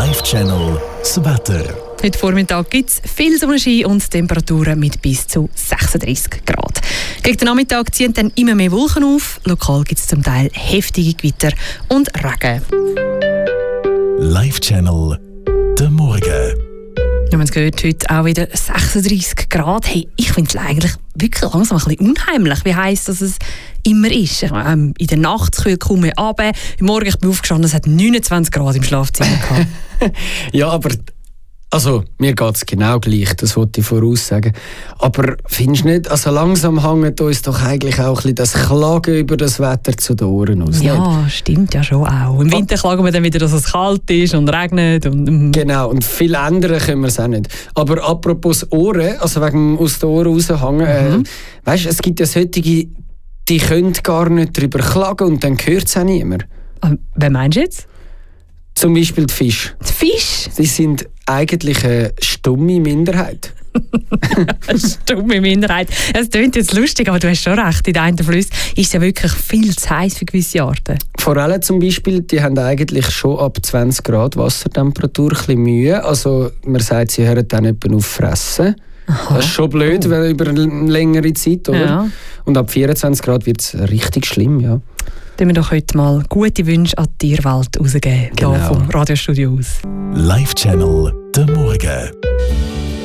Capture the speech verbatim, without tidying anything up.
Live-Channel das Wetter. Heute Vormittag gibt es viel Sonnenschein und Temperaturen mit bis zu sechsunddreißig Grad. Gegen den Nachmittag ziehen dann immer mehr Wolken auf. Lokal gibt es zum Teil heftige Gewitter und Regen. Live-Channel der Morgen. Wir haben es gehört, heute auch wieder sechsunddreißig Grad. Hey, ich finde es eigentlich wirklich langsam ein bisschen unheimlich, wie heiß dass es immer ist. Ähm, in der Nacht kühlt kaum mehr runter. Morgen ich bin aufgestanden, es hat neunundzwanzig Grad im Schlafzimmer gehabt. Ja, aber also, mir geht es genau gleich, das wollte ich voraussagen. Aber findest du nicht, also langsam hängt uns doch eigentlich auch ein bisschen das Klagen über das Wetter zu den Ohren aus? Ja, nicht? Stimmt ja schon auch. Im Winter klagen wir dann wieder, dass es kalt ist und regnet. Und, genau, und viel ändern können wir es auch nicht. Aber apropos Ohren, also wegen aus den Ohren raushängen, mhm. äh, weißt du, es gibt ja solche, die können gar nicht darüber klagen und dann hört es auch niemand. Wer meinst du jetzt? Zum Beispiel die Fische. Die Fische? Die sind eigentlich eine stumme Minderheit. Eine stumme Minderheit. Es klingt jetzt lustig, aber du hast schon recht. In den einen Flüssen ist es ja wirklich viel zu heiß für gewisse Arten. Forellen zum Beispiel, die haben eigentlich schon ab zwanzig Grad Wassertemperatur ein bisschen Mühe. Also man sagt, sie hören dann etwa auf fressen. Aha. Das ist schon blöd, oh. weil über eine längere Zeit. Oder? Ja. Und ab vierundzwanzig Grad wird es richtig schlimm. Ja. Dann wir doch heute mal gute Wünsche an die Tierwelt rausgeben. Genau. Hier vom Radiostudio aus. Live-Channel der Morgen.